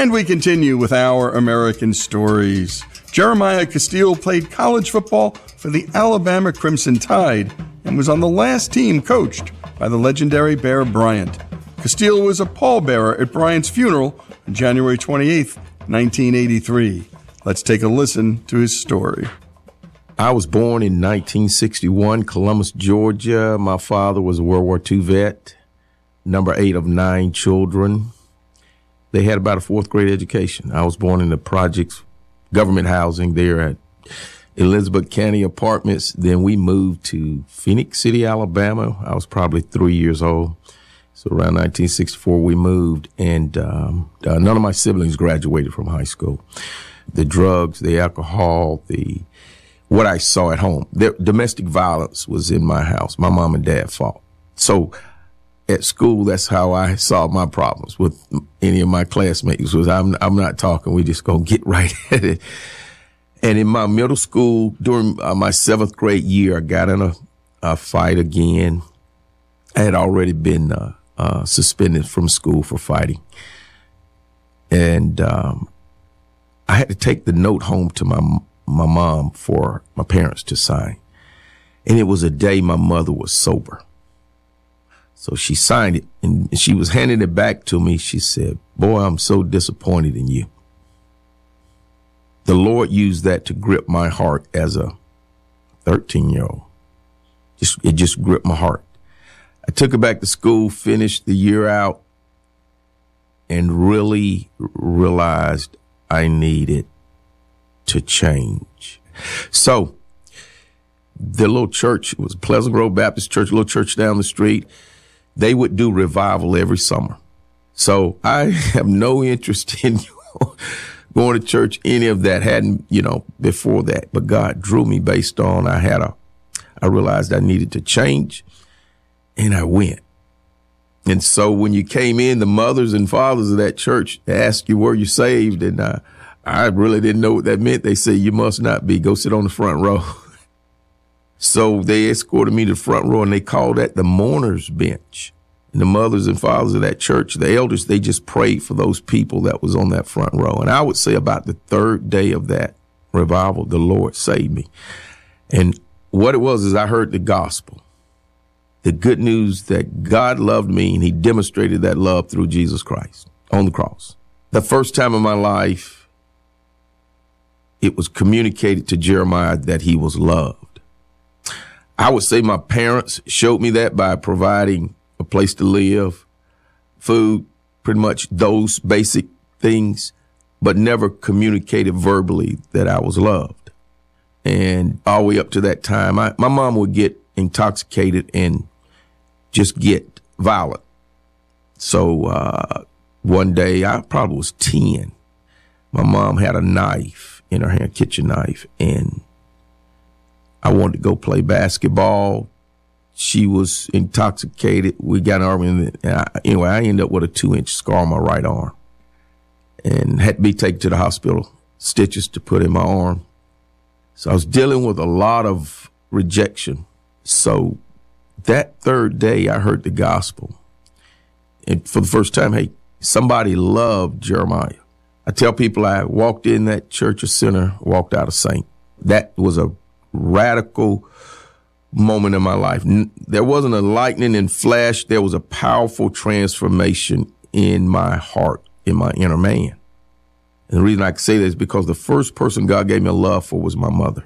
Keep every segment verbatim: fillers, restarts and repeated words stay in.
And we continue with our American stories. Jeremiah Castile played college football for the Alabama Crimson Tide and was on the last team coached by the legendary Bear Bryant. Castile was a pallbearer at Bryant's funeral on January twenty-eighth, nineteen eighty-three. Let's take a listen to his story. I was born in nineteen sixty-one, Columbus, Georgia. My father was a World War Two vet, number eight of nine children. They had about a fourth grade education. I was born in the projects, government housing there at Elizabeth County Apartments. Then we moved to Phoenix City, Alabama. I was probably three years old. So around nineteen sixty-four, we moved, and um, uh, none of my siblings graduated from high school. The drugs, the alcohol, the what I saw at home, the, domestic violence was in my house. My mom and dad fought. So at school, that's how I solved my problems with any of my classmates. Was I'm I'm not talking. We just gonna get right at it. And in my middle school, during uh, my seventh grade year, I got in a, a fight again. I had already been uh, uh, suspended from school for fighting, and um, I had to take the note home to my my mom for my parents to sign. And it was a day my mother was sober. So she signed it, and she was handing it back to me. She said, "Boy, I'm so disappointed in you." The Lord used that to grip my heart as a thirteen-year-old. Just, it just gripped my heart. I took her back to school, finished the year out, and really realized I needed to change. So the little church, it was Pleasant Grove Baptist Church, a little church down the street. They would do revival every summer. So I have no interest in going to church, any of that. Hadn't, you know, before that. But God drew me based on I had a, I realized I needed to change, and I went. And so when you came in, the mothers and fathers of that church asked you, were you saved? And uh, I really didn't know what that meant. They said, you must not be. Go sit on the front row. So they escorted me to the front row, and they called that the mourner's bench. And the mothers and fathers of that church, the elders, they just prayed for those people that was on that front row. And I would say about the third day of that revival, the Lord saved me. And what it was is I heard the gospel, the good news that God loved me, and he demonstrated that love through Jesus Christ on the cross. The first time in my life, it was communicated to Jeremiah that he was loved. I would say my parents showed me that by providing a place to live, food, pretty much those basic things, but never communicated verbally that I was loved. And all the way up to that time, I, my mom would get intoxicated and just get violent. So uh, one day, I probably was ten, my mom had a knife in her hand, a kitchen knife, and I wanted to go play basketball. She was intoxicated. We got an argument. And I, anyway, I ended up with a two-inch scar on my right arm and had to be taken to the hospital, stitches to put in my arm. So I was dealing with a lot of rejection. So that third day, I heard the gospel. And for the first time, hey, somebody loved Jeremiah. I tell people I walked in that church, a sinner, walked out a saint. That was a radical moment in my life. There wasn't a lightning and flash. There was a powerful transformation in my heart, in my inner man. And the reason I can say that is because the first person God gave me a love for was my mother.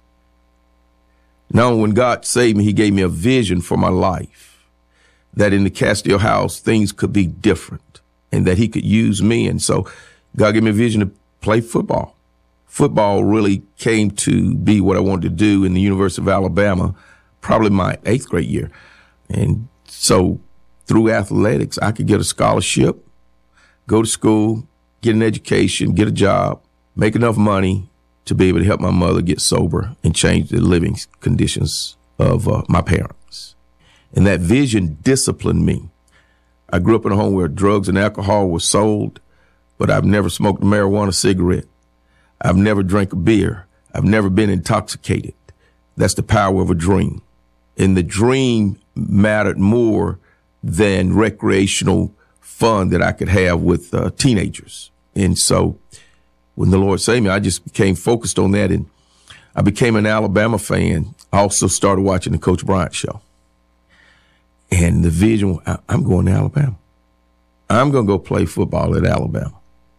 Now, when God saved me, he gave me a vision for my life, that in the Castile house, things could be different and that he could use me. And so God gave me a vision to play football. Football really came to be what I wanted to do in the University of Alabama, probably my eighth grade year. And so through athletics, I could get a scholarship, go to school, get an education, get a job, make enough money to be able to help my mother get sober and change the living conditions of uh, my parents. And that vision disciplined me. I grew up in a home where drugs and alcohol were sold, but I've never smoked a marijuana cigarette. I've never drank a beer. I've never been intoxicated. That's the power of a dream. And the dream mattered more than recreational fun that I could have with uh, teenagers. And so when the Lord saved me, I just became focused on that. And I became an Alabama fan. I also started watching the Coach Bryant show. And the vision, I'm going to Alabama. I'm going to go play football at Alabama.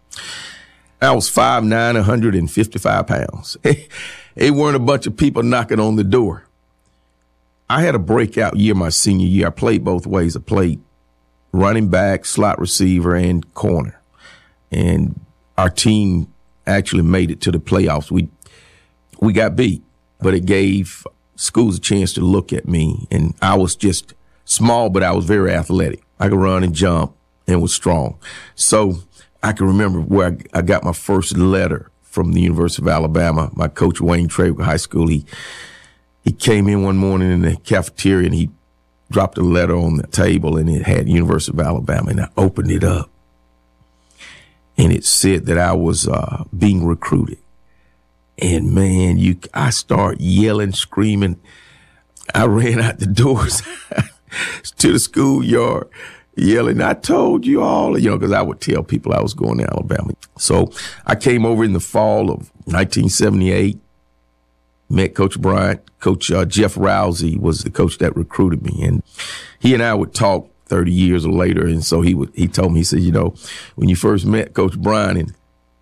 I was five nine, one hundred fifty-five pounds. It weren't a bunch of people knocking on the door. I had a breakout year my senior year. I played both ways. I played running back, slot receiver, and corner. And our team actually made it to the playoffs. We we got beat, but it gave schools a chance to look at me. And I was just small, but I was very athletic. I could run and jump and was strong. So I can remember where I, I got my first letter from the University of Alabama. My coach, Wayne Trawick High School, he he came in one morning in the cafeteria and he dropped a letter on the table and it had University of Alabama. And I opened it up and it said that I was uh, being recruited. And man, you, I start yelling, screaming. I ran out the doors to the schoolyard, yelling, I told you all, you know, because I would tell people I was going to Alabama. So I came over in the fall of nineteen seventy-eight, met Coach Bryant. Coach uh, Jeff Rousey was the coach that recruited me. And he and I would talk thirty years later. And so he would, he told me, he said, you know, when you first met Coach Bryant and,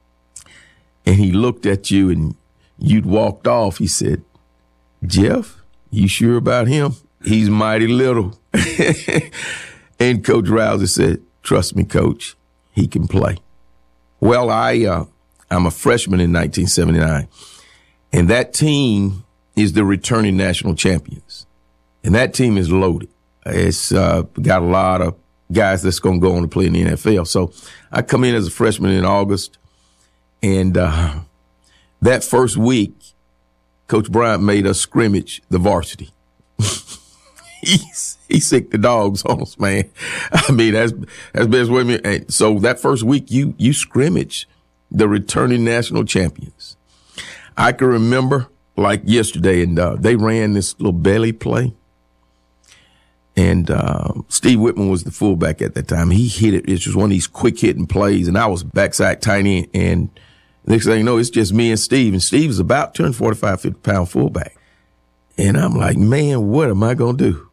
and he looked at you and you'd walked off, he said, Jeff, you sure about him? He's mighty little. And Coach Rousey said, trust me, Coach, he can play. Well, I, uh, I'm a freshman in nineteen seventy-nine, and that team is the returning national champions. And that team is loaded. It's uh, got a lot of guys that's going to go on to play in the N F L. So I come in as a freshman in August, and uh, that first week, Coach Bryant made us scrimmage the varsity. He's, he sicked the dogs on us, man. I mean, that's, that's best way. Me. And so that first week, you, you scrimmage the returning national champions. I can remember like yesterday, and uh, they ran this little belly play. And uh, Steve Whitman was the fullback at that time. He hit it. It was one of these quick hitting plays, and I was backside tiny. And next thing you know, it's just me and Steve. And Steve's about two forty-five, fifty pound fullback. And I'm like, man, what am I going to do?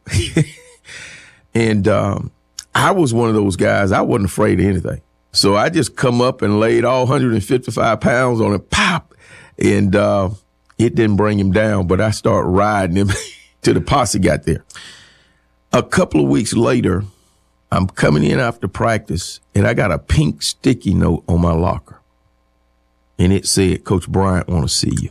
And um, I was one of those guys. I wasn't afraid of anything. So I just come up and laid all one hundred fifty-five pounds on it, pop. And uh, it didn't bring him down, but I started riding him till the posse got there. A couple of weeks later, I'm coming in after practice, and I got a pink sticky note on my locker. And it said, Coach Bryant want to see you.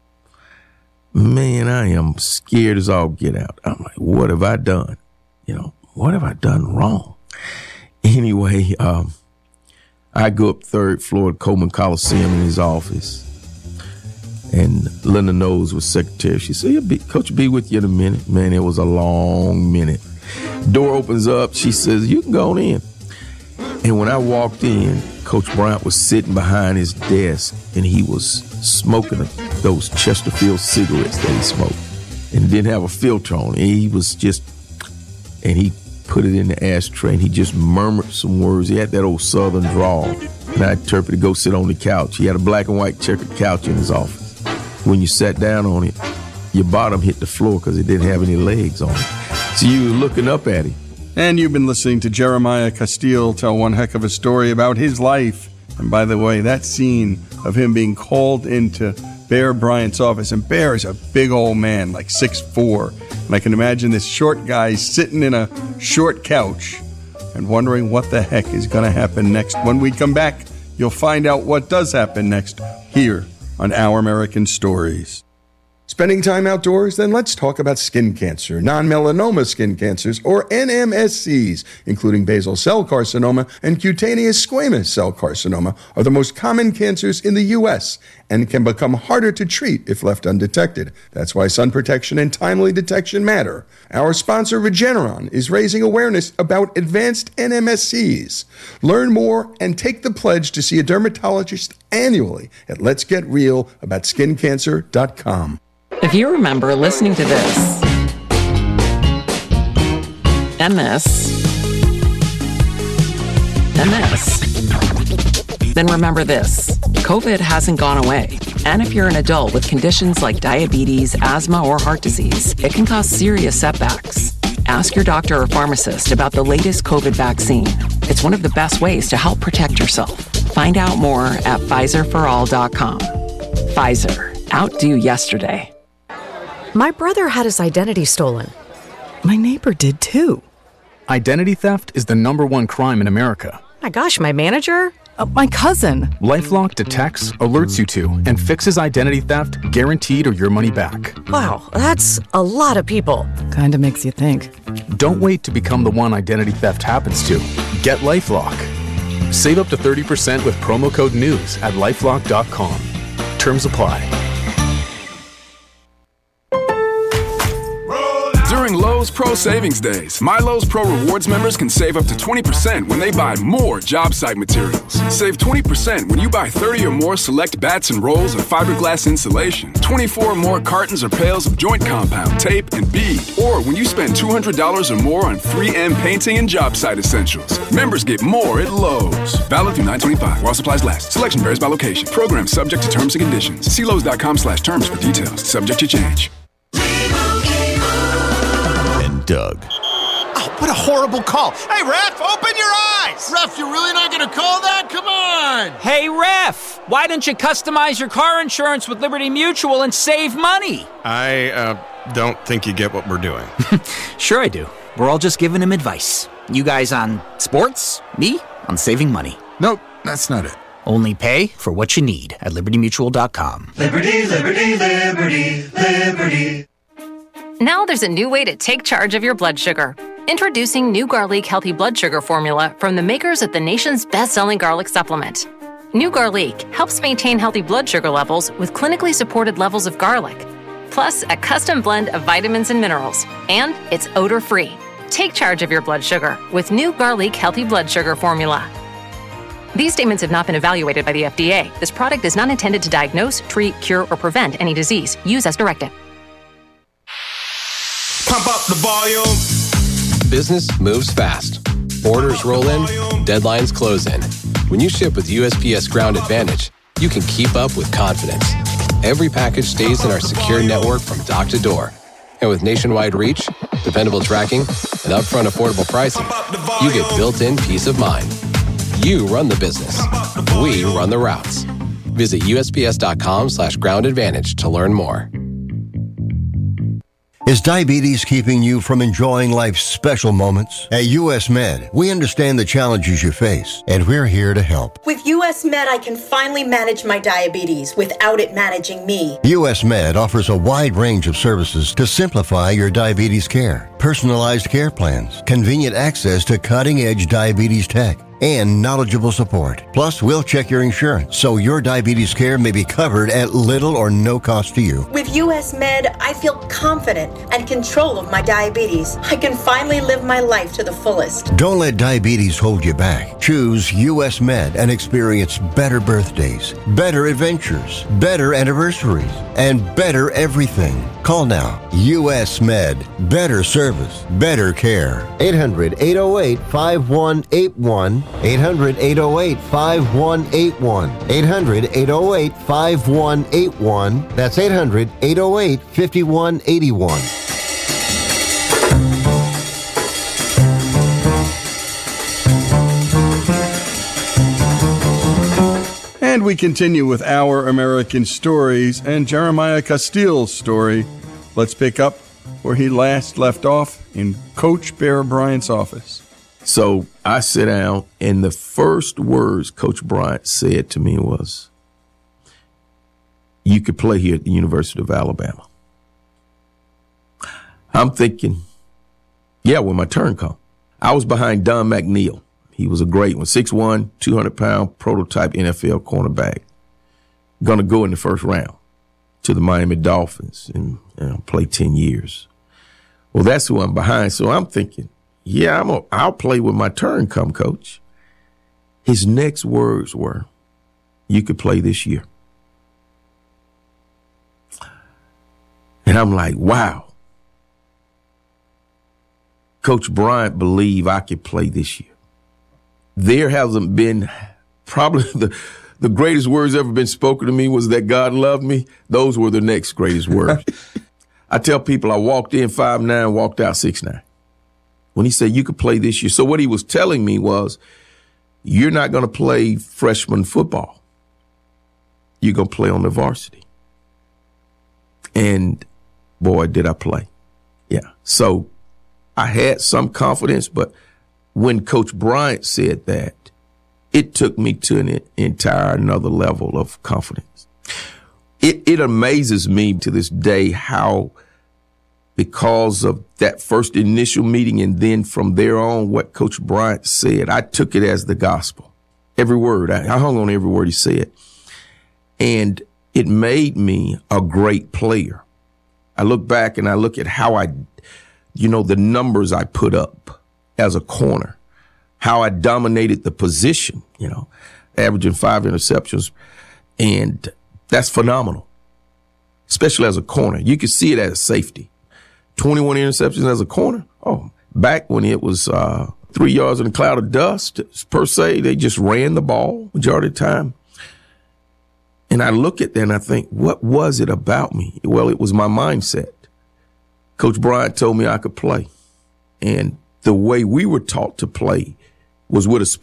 Man, I am scared as all get out. I'm like, what have I done? You know, what have I done wrong? Anyway, um, I go up third floor at Coleman Coliseum in his office. And Linda Knowles was secretary. She said, yeah, Coach will be with you in a minute. Man, it was a long minute. Door opens up. She says, you can go on in. And when I walked in, Coach Bryant was sitting behind his desk, and he was smoking those Chesterfield cigarettes that he smoked, and didn't have a filter on. And he was just, and he put it in the ashtray, and he just murmured some words. He had that old Southern drawl, and I interpreted, go sit on the couch. He had a black and white checkered couch in his office. When you sat down on it, your bottom hit the floor because it didn't have any legs on it. So you were looking up at him. And you've been listening to Jeremiah Castile tell one heck of a story about his life. And by the way, that scene of him being called into Bear Bryant's office, and Bear is a big old man, like six foot four. And I can imagine this short guy sitting in a short couch and wondering what the heck is going to happen next. When we come back, you'll find out what does happen next here on Our American Stories. Spending time outdoors? Then let's talk about skin cancer. Non-melanoma skin cancers, or N M S Cs, including basal cell carcinoma and cutaneous squamous cell carcinoma, are the most common cancers in the U S and can become harder to treat if left undetected. That's why sun protection and timely detection matter. Our sponsor, Regeneron, is raising awareness about advanced N M S Cs. Learn more and take the pledge to see a dermatologist annually at lets get real about skin cancer dot com. If you remember listening to this, and this, and this, Then remember this, COVID hasn't gone away. And if you're an adult with conditions like diabetes, asthma, or heart disease, it can cause serious setbacks. Ask your doctor or pharmacist about the latest COVID vaccine. It's one of the best ways to help protect yourself. Find out more at Pfizer for all dot com. Pfizer, outdo yesterday. My brother had his identity stolen. My neighbor did too. Identity theft is the number one crime in America. My gosh, my manager? Uh, my cousin. LifeLock detects, alerts you to, and fixes identity theft guaranteed or your money back. Wow, that's a lot of people. Kinda makes you think. Don't wait to become the one identity theft happens to. Get LifeLock. Save up to thirty percent with promo code NEWS at lifelock dot com. Terms apply. During Lowe's Pro Savings Days, My Lowe's Pro Rewards members can save up to twenty percent when they buy more job site materials. Save twenty percent when you buy thirty or more select bats and rolls of fiberglass insulation, twenty-four or more cartons or pails of joint compound, tape, and bead, or when you spend two hundred dollars or more on three M painting and job site essentials. Members get more at Lowe's. Valid through nine twenty-five while supplies last. Selection varies by location. Program subject to terms and conditions. See Lowe's dot com slash terms for details. Subject to change. Doug. Oh, what a horrible call. Hey, ref, open your eyes. Ref, you're really not going to call that? Come on. Hey, ref, why don't you customize your car insurance with Liberty Mutual and save money? I uh, don't think you get what we're doing. Sure I do. We're all just giving him advice. You guys on sports, me on saving money. Nope, that's not it. Only pay for what you need at liberty mutual dot com. Liberty, liberty, liberty, liberty. Now there's a new way to take charge of your blood sugar. Introducing New Garlic Healthy Blood Sugar Formula from the makers of the nation's best-selling garlic supplement. New Garlic helps maintain healthy blood sugar levels with clinically supported levels of garlic, plus a custom blend of vitamins and minerals, and it's odor-free. Take charge of your blood sugar with New Garlic Healthy Blood Sugar Formula. These statements have not been evaluated by the F D A. This product is not intended to diagnose, treat, cure, or prevent any disease. Use as directed. Pump up the volume. Business moves fast. Orders roll in, deadlines close in. When you ship with U S P S Ground Advantage, you can keep up with confidence. Every package stays in our secure network from dock to door. And with nationwide reach, dependable tracking, and upfront affordable pricing, you get built-in peace of mind. You run the business. We run the routes. Visit U S P S dot com slash ground advantage to learn more. Is diabetes keeping you from enjoying life's special moments? At U S Med, we understand the challenges you face, and we're here to help. With U S Med, I can finally manage my diabetes without it managing me. U S Med offers a wide range of services to simplify your diabetes care. Personalized care plans, convenient access to cutting-edge diabetes tech, and knowledgeable support. Plus, we'll check your insurance so your diabetes care may be covered at little or no cost to you. With U S Med, I feel confident and control of my diabetes. I can finally live my life to the fullest. Don't let diabetes hold you back. Choose U S Med and experience better birthdays, better adventures, better anniversaries, and better everything. Call now. U S Med. Better service, better care. eight hundred, eight oh eight, five one eight one. eight hundred, eight oh eight, five one eight one. eight hundred, eight oh eight, five one eight one. That's eight hundred, eight oh eight, five one eight one. And we continue with Our American Stories and Jeremiah Castile's story. Let's pick up where he last left off in Coach Bear Bryant's office. So I sit down, and the first words Coach Bryant said to me was, "You could play here at the University of Alabama." I'm thinking, yeah, when my turn comes. I was behind Don McNeil. He was a great one, six one, two hundred pound prototype N F L cornerback. Going to go in the first round to the Miami Dolphins and you know, play ten years. Well, that's who I'm behind. So I'm thinking, yeah, I'm a, I'll play when my turn come, Coach. His next words were, "You could play this year." And I'm like, wow. Coach Bryant believed I could play this year. There hasn't been probably the, the greatest words ever been spoken to me was that God loved me. Those were the next greatest words. I tell people I walked in five nine, walked out six nine. When he said you could play this year. So what he was telling me was, you're not going to play freshman football. You're going to play on the varsity. And boy, did I play. Yeah. So I had some confidence, but when Coach Bryant said that, it took me to an entire another level of confidence. It, it amazes me to this day how, because of that first initial meeting and then from there on what Coach Bryant said, I took it as the gospel. Every word. I, I hung on every word he said. And it made me a great player. I look back and I look at how I, you know, the numbers I put up as a corner, how I dominated the position, you know, averaging five interceptions. And that's phenomenal, especially as a corner. You can see it as a safety. twenty-one interceptions as a corner. Oh, back when it was uh, three yards in a cloud of dust, per se, they just ran the ball majority of the time. And I look at that and I think, what was it about me? Well, it was my mindset. Coach Bryant told me I could play. And the way we were taught to play was with a